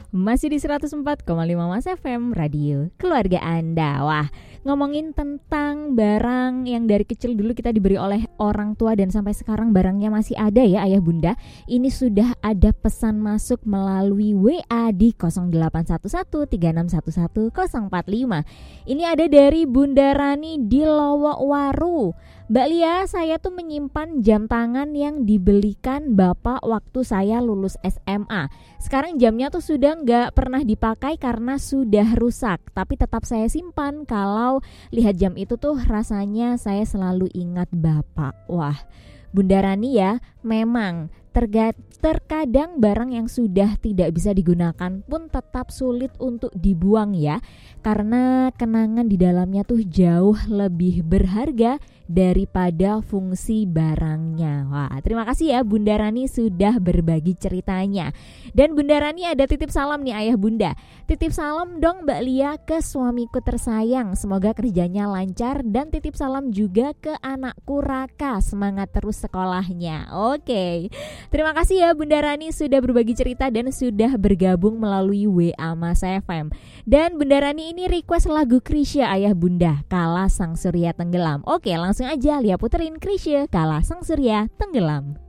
Masih di 104,5 Mas FM, radio keluarga Anda. Wah, ngomongin tentang barang yang dari kecil dulu kita diberi oleh orang tua dan sampai sekarang barangnya masih ada ya ayah bunda. Ini sudah ada pesan masuk melalui WA di 081136111045. Ini ada dari Bunda Rani di Lowokwaru. Mbak Lia, saya tuh menyimpan jam tangan yang dibelikan bapak waktu saya lulus SMA. Sekarang jamnya tuh sudah nggak pernah dipakai karena sudah rusak. Tapi tetap saya simpan, kalau lihat jam itu tuh rasanya saya selalu ingat bapak. Wah, Bunda Rani ya, memang terkadang barang yang sudah tidak bisa digunakan pun tetap sulit untuk dibuang ya. Karena kenangan di dalamnya tuh jauh lebih berharga daripada fungsi barangnya. Wah, terima kasih ya Bunda Rani sudah berbagi ceritanya. Dan Bunda Rani ada titip salam nih ayah bunda. Titip salam dong Mbak Lia ke suamiku tersayang. Semoga kerjanya lancar, dan titip salam juga ke anakku Raka. Semangat terus sekolahnya. Oke. Terima kasih ya Bunda Rani sudah berbagi cerita dan sudah bergabung melalui WA Mas FM. Dan Bunda Rani ini request lagu Chrisye ayah bunda, Kala Sang Surya Tenggelam. Oke, langsung aja Lia puterin Chrisye, Kala Sang Surya Tenggelam.